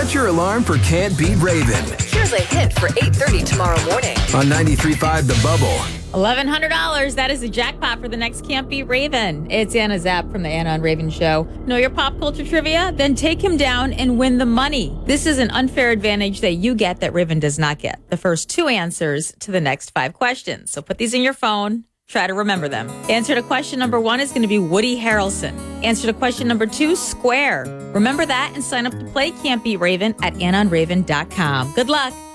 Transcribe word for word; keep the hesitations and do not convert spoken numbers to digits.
Set your alarm for Can't Beat Raven Here's a hint for eight thirty tomorrow morning. on ninety-three point five The Bubble. eleven hundred dollars. That is the jackpot for the next Can't Beat Raven. It's Anna Zapp from the Anna and Raven Show. Know your pop culture trivia? Then take him down and win the money. This is an unfair advantage that you get that Raven does not get. The first two answers to the next five questions. So put these in your phone. Try to remember them. Answer to question number one is going to be Woody Harrelson. Answer to question number two, Square. Remember that and sign up to play Can't Beat Raven at anna and raven dot com. Good luck.